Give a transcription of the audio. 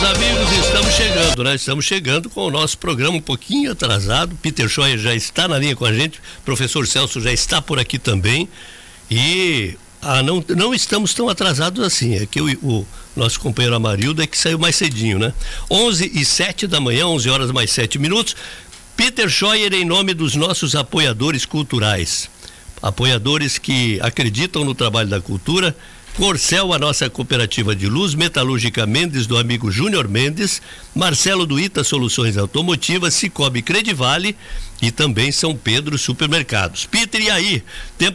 amigos, estamos chegando, né? Estamos chegando com o nosso programa um pouquinho atrasado. Peter Scheuer já está na linha com a gente, professor Celso já está por aqui também. E não estamos tão atrasados assim. É que o nosso companheiro Amarildo é que saiu mais cedinho, né? 11h07 da manhã, 11 horas mais 7 minutos. Peter Scheuer, em nome dos nossos apoiadores culturais, apoiadores que acreditam no trabalho da cultura. Corcel, a nossa cooperativa de luz, Metalúrgica Mendes, do amigo Júnior Mendes, Marcelo do Ita Soluções Automotivas, Cicobi Credivale e também São Pedro Supermercados. Peter, e aí? Tempo